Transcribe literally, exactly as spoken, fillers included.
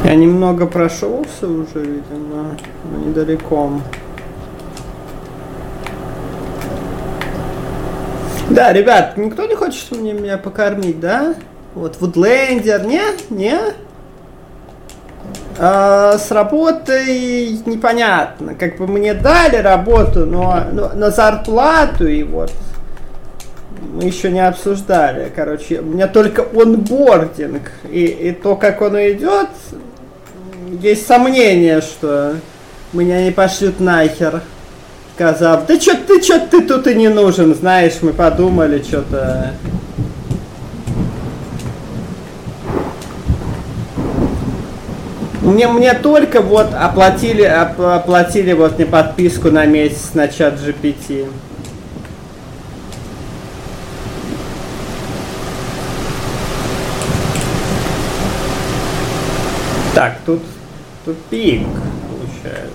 Я немного прошелся уже, видимо, но недалеко. Да, ребят, никто не хочет мне меня покормить, да? Вот Вудлендер, не? Не? А, с работой непонятно. Как бы мне дали работу, но, но на зарплату и вот мы еще не обсуждали. Короче, у меня только онбординг. И, и то, как он идет, есть сомнение, что меня не пошлют нахер. Сказав, да чё ты, чё ты тут и не нужен, знаешь, мы подумали, что-то... Мне, мне только вот оплатили, оп, оплатили вот мне подписку на месяц на чат джи пи ти. Так, тут тупик получается.